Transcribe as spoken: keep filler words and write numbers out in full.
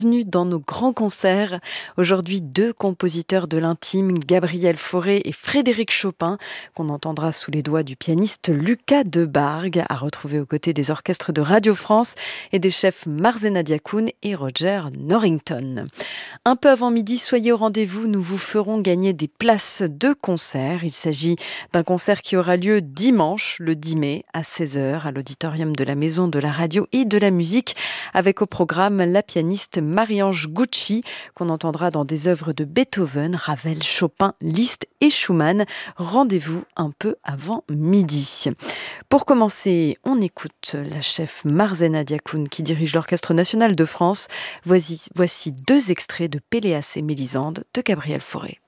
Bienvenue dans nos grands concerts. Aujourd'hui, deux compositeurs de l'intime, Gabriel Fauré et Frédéric Chopin, qu'on entendra sous les doigts du pianiste Lucas Debargue, à retrouver aux côtés des orchestres de Radio France et des chefs Marzena Diacoune et Roger Norrington. Un peu avant midi, soyez au rendez-vous, nous vous ferons gagner des places de concert. Il s'agit d'un concert qui aura lieu dimanche, le dix mai, à seize heures, à l'auditorium de la Maison de la Radio et de la Musique, avec au programme la pianiste Marie-Ange Gucci, qu'on entendra dans des œuvres de Beethoven, Ravel, Chopin, Liszt et Schumann. Rendez-vous un peu avant midi. Pour commencer, on écoute la chef Marzena Diacoune qui dirige l'Orchestre national de France. Voici, voici deux extraits de Péléas et Mélisande de Gabriel Fauré.